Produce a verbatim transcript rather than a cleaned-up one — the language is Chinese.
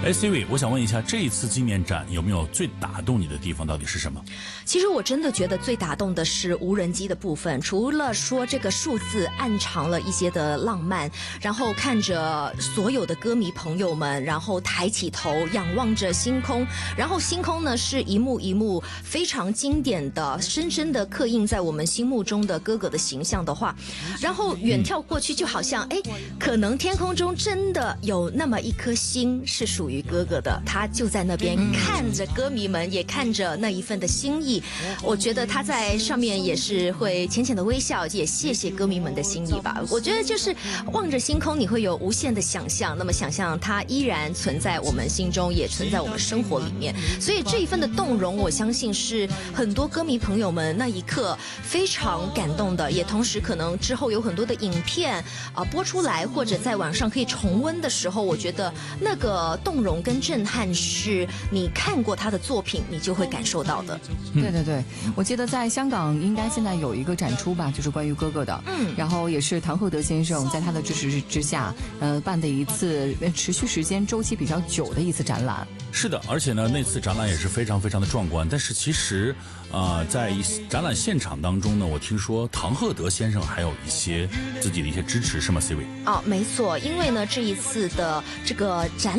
哎 ，Siri， 我想问一下，这一次纪念展有没有最打动你的地方到底是什么？ 其实我真的觉得最打动的是无人机的部分，除了说这个数字暗藏了一些的浪漫，然后看着所有的歌迷朋友们，然后抬起头仰望着星空，然后星空呢是一幕一幕非常经典的，深深的刻印在我们心目中的哥哥的形象的话，然后远眺过去就好像哎，可能天空中真的有那么一颗星是属于哥哥的，他就在那边看着歌迷们，也看着那一份的心意。我觉得他在上面也是会浅浅的微笑，也谢谢歌迷们的心意吧。我觉得就是望着星空，你会有无限的想象，那么想象它依然存在我们心中，也存在我们生活里面。所以这一份的动容，我相信是很多歌迷朋友们那一刻非常感动的，也同时可能之后有很多的影片啊、呃、播出来，或者在网上可以重温的时候，我觉得那个动容跟震撼是你看过他的作品你就会感受到的。 嗯、对对对，我记得在香港应该现在有一个展出吧，就是关于哥哥的，嗯，然后也是唐鹤德先生在他的支持之下，呃，办的一次持续时间周期比较久的一次展览。 是的，而且呢，那次展览也是非常非常的壮观。但是其实，呃，在展览现场当中呢，我听说唐鹤德先生还有一些自己的一些支持，是吗 ？Siri？ 哦，没错，因为呢，这一次的这个展